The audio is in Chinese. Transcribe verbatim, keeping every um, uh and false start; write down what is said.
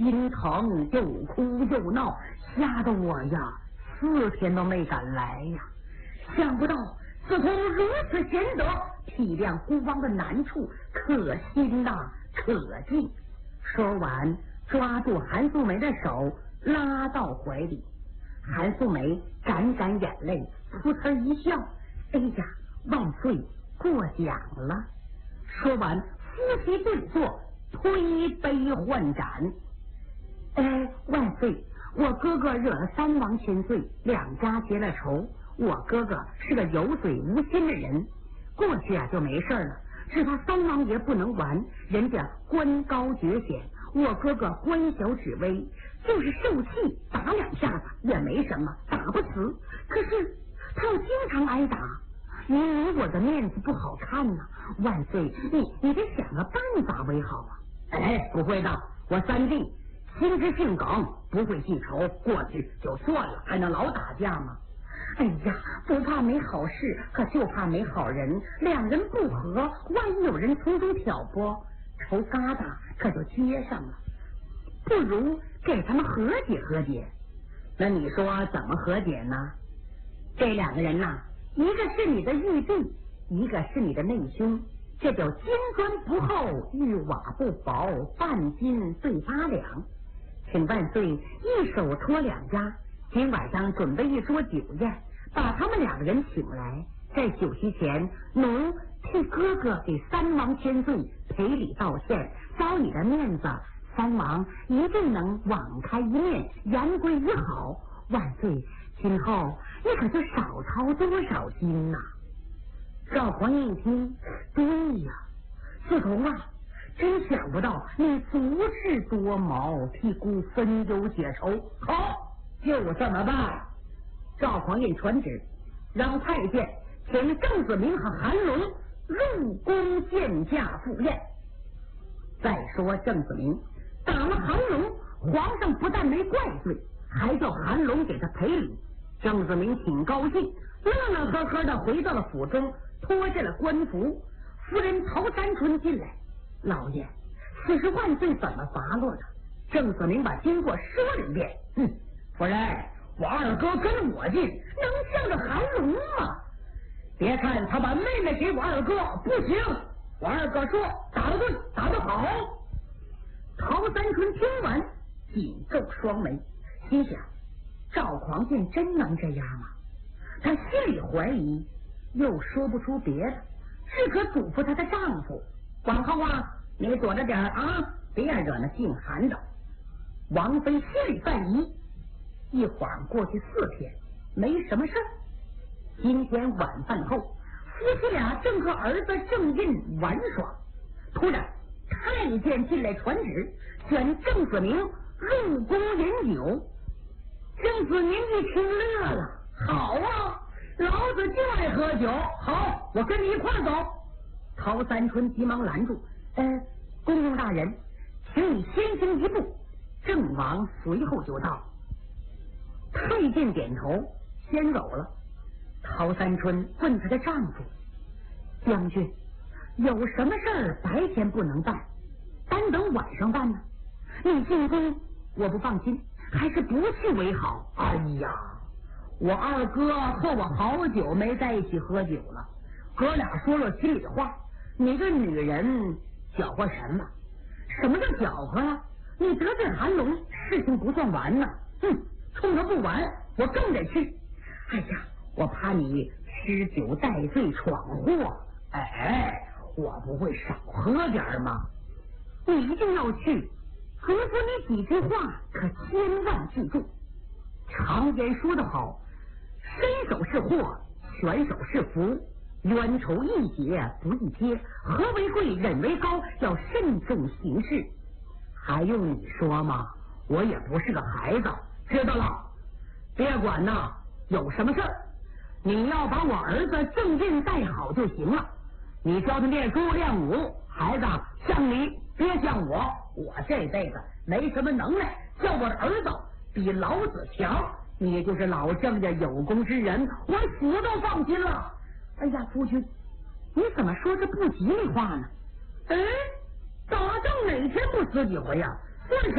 心疼又哭又闹，吓得我呀四天都没敢来呀。想不到司徒如此贤德，体谅孤王的难处，可心呐可敬。说完，抓住韩素梅的手拉到怀里。韩素梅赶赶眼泪，噗呲一笑：“哎呀，万岁过奖了。”说完，夫妻对坐，推杯换盏。哎，万岁，我哥哥惹了三王千岁，两家结了仇。我哥哥是个有嘴无心的人，过去啊就没事了，是他三王爷不能玩，人家官高爵显，我哥哥官小职微，就是受气打两下子也没什么，打不死。可是他要经常挨打，你你我的面子不好看呐、啊。万岁，你你得想个办法为好啊。哎，不会的，我三弟心直性耿，不会记仇，过去就算了，还能老打架吗？哎呀，不怕没好事，可就怕没好人。两人不和，万一有人从中挑拨，仇疙瘩可就接上了。不如给他们和解和解。那你说怎么和解呢？这两个人呐、啊，一个是你的玉帝，一个是你的内兄，这叫金砖不厚，玉瓦不薄，半斤对八两。请万岁一手托两家，今晚上准备一桌酒宴，把他们两个人请来，在酒席前，奴替哥哥给三王千岁赔礼道歉，招你的面子，三王一定能网开一面，言归于好。万岁，今后你可就少操多少心呐、啊！赵匡胤一听，对呀，司徒啊，真想不到你足智多谋，替孤分忧解愁。好，就这么办。赵匡胤传旨，让太监请郑子明和韩龙入宫见驾赴宴。再说郑子明打了韩龙，皇上不但没怪罪，还叫韩龙给他赔礼。郑子明挺高兴，乐乐呵呵的回到了府中，脱下了官服。夫人陶三春进来，老爷，此时万岁怎么发落的？郑子明把经过说了一遍。嗯，夫人，我二哥跟我进，能向着韩龙吗？别看他把妹妹给我二哥，不行，我二哥说打得对，打得好。陶三春听完，紧皱双眉，心想：赵匡胤真能这样吗？他心里怀疑，又说不出别的，只可嘱咐他的丈夫：往后啊，你躲着点啊，别惹那姓韩的。王妃心里犯疑，一晃过去四天，没什么事儿。今天晚饭后，夫妻俩正和儿子郑印玩耍，突然太监进来传旨，选郑子明入宫饮酒。郑子明一听乐了，好啊，老子就爱喝酒，好，我跟你一块走。陶三春急忙拦住：呃，公公大人，请你先行一步。郑王随后就到。太监点头，先走了。陶三春问他的丈夫：将军，有什么事儿白天不能办，单等晚上办呢？你进宫我不放心，还是不去为好。哎呀，我二哥和我好久没在一起喝酒了，哥俩说了心里话。你个女人搅和什么？什么叫搅和啊？你得罪韩龙，事情不算完呢。哼，冲着不完，我更得去。哎呀，我怕你吃酒带醉闯祸。哎，我不会少喝点吗？你一定要去，嘱咐你几句话，可千万记住。常言说得好，伸手是祸，拳手是福，冤仇易结不易揭，和为贵，忍为高，要慎重行事。还用你说吗？我也不是个孩子，知道了。别管呐，有什么事儿，你要把我儿子郑印带好就行了。你教他练书练武，孩子像你，别像我，我这辈子没什么能耐，叫我的儿子比老子强。你就是老郑家有功之人，我死都放心了。哎呀，夫君，你怎么说这不吉利话呢？哎，打仗哪天不死几回呀、啊？算什